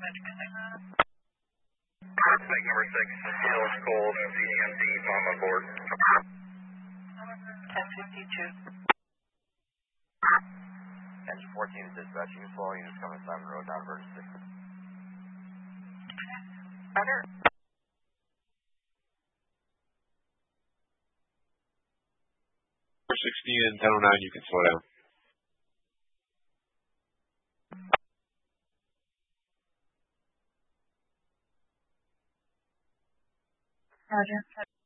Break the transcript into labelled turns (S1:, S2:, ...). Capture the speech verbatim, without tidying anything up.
S1: Snake number six, Hill is cold, C D M D, on my board.
S2: ten fifty-two.
S3: Engine fourteen is dispatching as well, units coming Simon Road, down emergency.
S2: Roger.
S4: sixteen and ten oh nine, you can slow down.
S2: Roger.